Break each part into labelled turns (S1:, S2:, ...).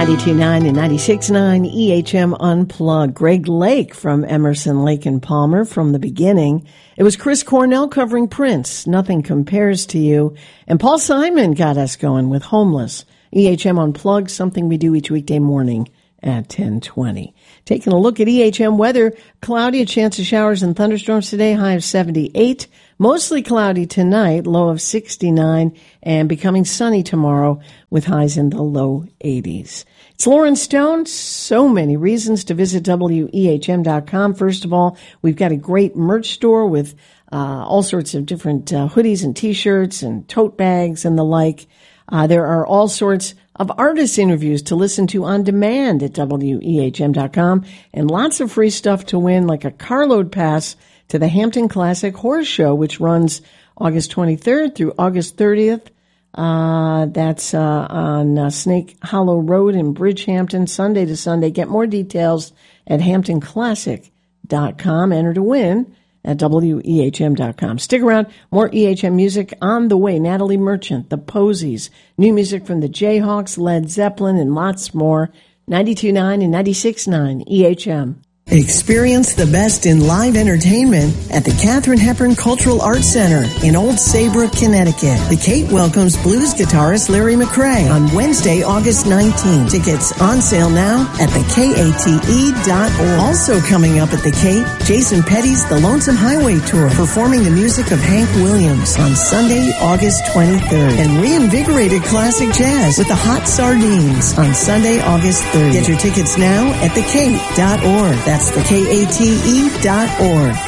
S1: 92.9 and 96.9 EHM Unplugged. Greg Lake from Emerson, Lake and Palmer from the beginning. It was Chris Cornell covering Prince, Nothing Compares to You. And Paul Simon got us going with Homeless. EHM Unplugged, something we do each weekday morning at 10:20. Taking a look at EHM weather, cloudy, a chance of showers and thunderstorms today, high of 78. Mostly cloudy tonight, low of 69, and becoming sunny tomorrow with highs in the low 80s. It's Lauren Stone. So many reasons to visit WEHM.com. First of all, we've got a great merch store with all sorts of different hoodies and T-shirts and tote bags and the like. There are all sorts of artist interviews to listen to on demand at WEHM.com, and lots of free stuff to win, like a carload pass to the Hampton Classic Horse Show, which runs August 23rd through August 30th. That's on Snake Hollow Road in Bridgehampton, Sunday to Sunday. Get more details at hamptonclassic.com. Enter to win at WEHM.com. Stick around. More EHM music on the way. Natalie Merchant, The Posies, new music from the Jayhawks, Led Zeppelin, and lots more. 92.9 and 96.9 EHM. Experience the best in live entertainment at the Katharine Hepburn Cultural Arts Center in Old Saybrook, Connecticut. The Cape welcomes blues guitarist Larry McRae on Wednesday, August 19th. Tickets on sale now at thekate.org. Also coming up at the Cape, Jason Petty's The Lonesome Highway Tour, performing the music of Hank Williams on Sunday, August 23rd. And reinvigorated classic jazz with the Hot Sardines on Sunday, August 3rd. Get your tickets now at thekate.org. That's thekate.org.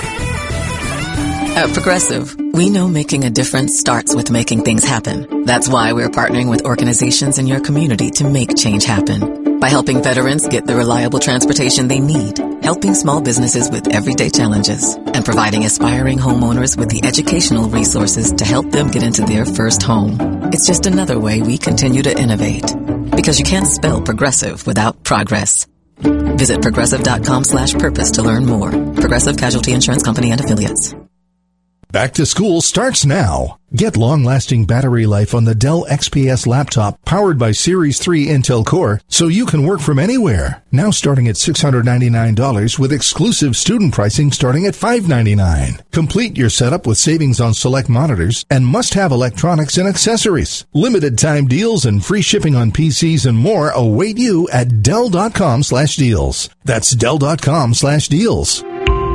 S2: At Progressive, we know making a difference starts with making things happen. That's why we're partnering with organizations in your community to make change happen. By helping veterans get the reliable transportation they need, helping small businesses with everyday challenges, and providing aspiring homeowners with the educational resources to help them get into their first home. It's just another way we continue to innovate. Because you can't spell progressive without progress. Visit progressive.com/purpose to learn more. Progressive Casualty Insurance Company and Affiliates.
S3: Back to school starts now. Get long-lasting battery life on the Dell XPS laptop powered by Series 3 Intel Core so you can work from anywhere. Now starting at $699 with exclusive student pricing starting at $599. Complete your setup with savings on select monitors and must-have electronics and accessories. Limited time deals and free shipping on PCs and more await you at Dell.com/deals. That's Dell.com/deals.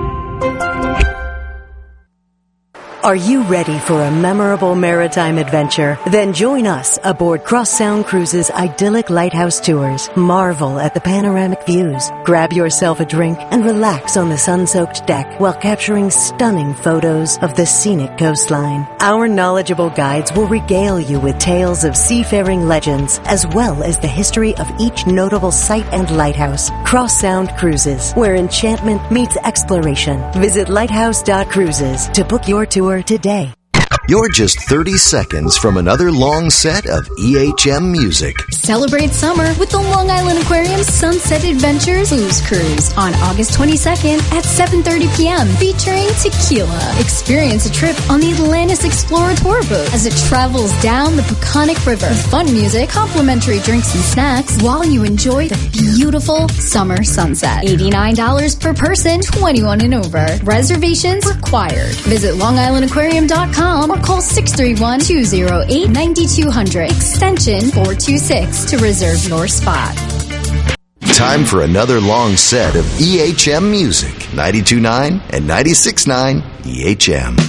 S4: Are you ready for a memorable maritime adventure? Then join us aboard Cross Sound Cruises' idyllic lighthouse tours. Marvel at the panoramic views. Grab yourself a drink and relax on the sun-soaked deck while capturing stunning photos of the scenic coastline. Our knowledgeable guides will regale you with tales of seafaring legends as well as the history of each notable site and lighthouse. Cross Sound Cruises, where enchantment meets exploration. Visit lighthouse.cruises to book your tour today.
S5: You're just 30 seconds from another long set of EHM music.
S6: Celebrate summer with the Long Island Aquarium Sunset Adventures Booze Cruise on August 22nd at 7:30 p.m. featuring tequila. Experience a trip on the Atlantis Explorer tour boat as it travels down the Peconic River. Fun music, complimentary drinks and snacks while you enjoy the beautiful summer sunset. $89 per person, 21 and over. Reservations required. Visit longislandaquarium.com or call 631-208-9200, extension 426 to reserve your spot.
S5: Time for another long set of EHM music. 92.9 and 96.9 EHM.